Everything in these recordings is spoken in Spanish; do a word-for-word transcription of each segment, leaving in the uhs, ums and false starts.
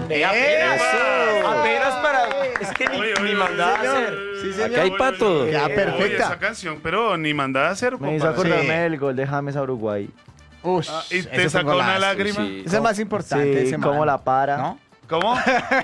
Eh, apenas, Eso. apenas para... Es que ni, Oye, oye, ni oye, mandaba a señor. hacer. Sí, Acá señor. hay pa' todo. Ya, Oye, perfecta. esa canción, pero ni mandada a hacer, Me hizo compadre. acordarme Sí. del gol de James a Uruguay. Ush, Ah, ¿y ese te fue sacó una golazo. lágrima? Sí. Es el más importante. Sí, ese cómo man. la para. ¿No? ¿Cómo?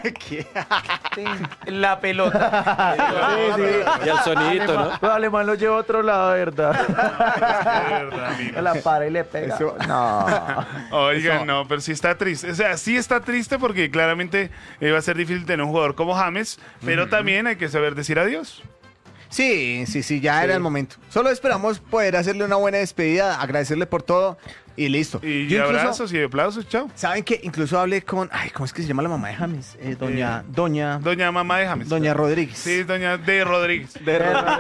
La pelota. Sí, sí. Y el sonidito, ¿no? Pero Alemán lo lleva a otro lado, ¿verdad? De verdad, amigo. La para y le pega. Eso- No. Oigan, Eso- no, pero sí está triste. O sea, sí está triste porque claramente eh, va a ser difícil tener un jugador como James, pero también hay que saber decir adiós. Sí, sí, sí, ya era el momento. Solo esperamos poder hacerle una buena despedida, agradecerle por todo y listo. Y Yo incluso- abrazos y aplausos, chao. ¿Saben qué? Incluso hablé con... Ay, ¿cómo es que se llama la mamá de James? Eh, doña... Eh, doña... Doña mamá de James. Doña Rodríguez. Sí, doña de Rodríguez. De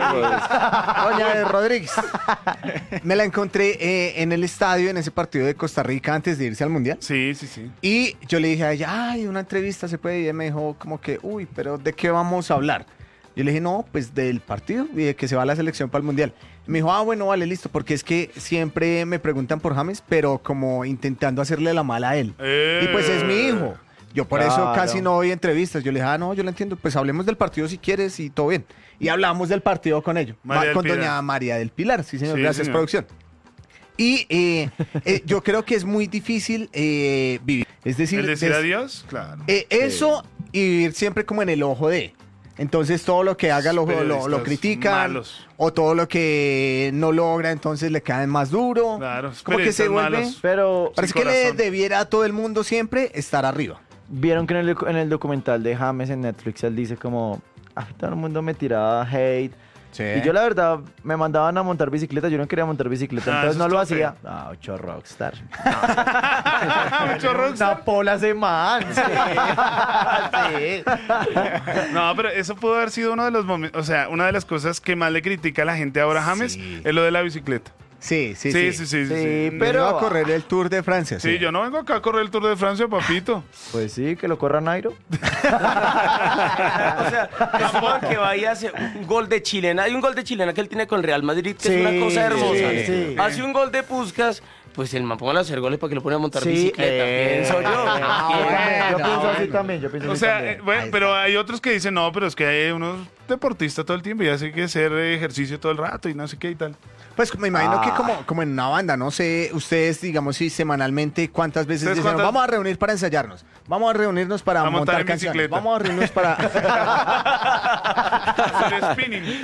Doña de Rodríguez. Me la encontré eh, en el estadio, en ese partido de Costa Rica antes de irse al Mundial. Sí, sí, sí. Y yo le dije a ella, ay, una entrevista se puede. Y ella me dijo como que, uy, pero ¿de qué vamos a hablar? Yo le dije, no, pues del partido y de que se va a la selección para el Mundial. Me dijo, ah, bueno, vale, listo, porque es que siempre me preguntan por James, pero como intentando hacerle la mala a él. Eh. Y pues es mi hijo. Yo por eso Claro. casi no doy entrevistas. Yo le dije, ah, no, yo lo entiendo, pues hablemos del partido si quieres y todo bien. Y hablamos del partido con ellos, María del con Pilar. doña María del Pilar, sí señor, Sí, gracias señor. producción. Y eh, eh, yo creo que es muy difícil eh, vivir. Es decir, ¿El decir des- adiós? Claro. eh, eso y vivir siempre como en el ojo de. Entonces todo lo que haga lo, lo, lo Periodistas critican malos. o todo lo que no logra entonces le caen más duro. Claro, como que se periodistas vuelve... malos. Pero Parece Sin que le corazón. debiera a todo el mundo siempre estar arriba. vieron que en el, en el documental de James en Netflix él dice como, ah, todo el mundo me tiraba hate. Y yo la verdad me mandaban a montar bicicleta, yo no quería montar bicicleta, Ah, entonces eso no lo estuvo hacía. Ah, ocho rockstar. Mucho rockstar. Una pola ese man. Sí. No, pero eso pudo haber sido uno de los momentos, o sea, una de las cosas que más le critica a la gente ahora a James Sí. es lo de la bicicleta. Sí, sí, Sí, sí. sí, sí. sí, Sí, sí. pero- Pero a correr el Tour de Francia. Sí, yo no vengo acá a correr el Tour de Francia, papito. Pues sí, que lo corra Nairo. O sea, es como que vaya a hacer un gol de chilena. Hay un gol de chilena que él tiene con el Real Madrid, que Sí, es una cosa hermosa. sí, sí. Hace un gol de Puskas, pues el man ponga a hacer goles para que lo pone a montar Sí, bicicleta. eh, Pienso yo. Ah, Pienso- bueno, yo bueno, pienso así bueno. también, yo pienso O así sea, también. eh, bueno, Ahí pero hay otros que dicen, no, pero es que hay unos deportistas todo el tiempo y hace que hacer ejercicio todo el rato y no sé qué y tal. Pues me imagino que Ah. como, como en una banda, no sé, ustedes, digamos, si semanalmente, ¿cuántas veces ¿Ustedes dicen, cuántas- vamos a reunir para ensayarnos? Vamos a reunirnos para A montar montar, en canciones. bicicleta. Vamos a reunirnos para... Hacer spinning.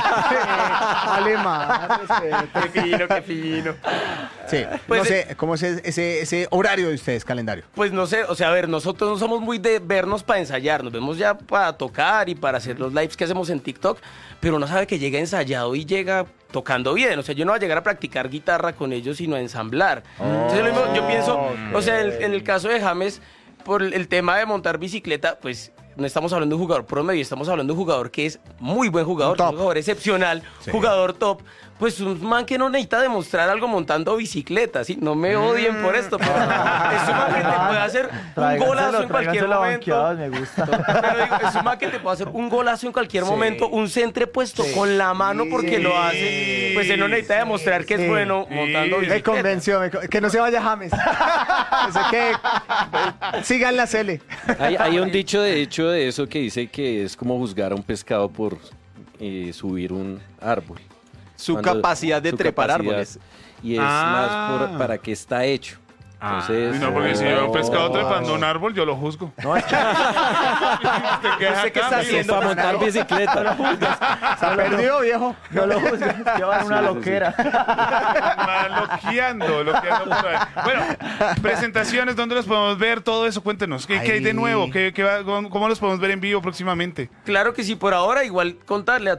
Alemán, respeto. Qué fino, qué fino. Sí, Pues, no sé, ¿cómo es ese, ese horario de ustedes, calendario? Pues no sé, o sea, a ver, nosotros no somos muy de vernos para ensayar, nos vemos ya para tocar y para hacer los lives que hacemos en TikTok, pero uno sabe que llega ensayado y llega tocando bien, o sea, yo no voy a llegar a practicar guitarra con ellos, sino a ensamblar. Entonces, lo mismo, yo pienso, o sea, en, en el caso de James, por el, el tema de montar bicicleta, pues no estamos hablando de un jugador promedio, estamos hablando de un jugador que es muy buen jugador, Un top. un jugador excepcional, Sí. jugador top. Pues un man que no necesita demostrar algo montando bicicleta, ¿sí? No me odien por esto, pero es un man que te puede hacer un Tráiganselo, golazo en cualquier tráiganselo momento. banqueados, me gusta. Pero digo, es un man que te puede hacer un golazo en cualquier Sí. momento, un centre puesto con la mano porque Sí. lo hace. Pues él no necesita demostrar que Sí. es bueno Sí. montando Me Me bicicleta. convenció, me con- que no se vaya James. Así que sigan la Cele. Hay, hay un dicho de hecho de eso que dice que es como juzgar a un pescado por eh, subir un árbol. Su Cuando- capacidad de su trepar capacidad, árboles. Y es Ah. más por, para qué está hecho. Entonces, Uy, no, porque si yo veo un pescado no. trepando un árbol, yo lo juzgo. No, es que Te quedas ¿Usted qué acá, está amigo. haciendo? Para montar bicicleta. Se ha perdido, viejo. no lo juzgues, llevan una loquera. Maloqueando, loqueando por ahí. Bueno, presentaciones, ¿dónde los podemos ver? Todo eso, cuéntenos. ¿Qué, qué hay de Ahí. nuevo? ¿Qué, qué va- cómo, cómo los podemos ver en vivo próximamente? Claro que sí, por ahora igual contarle a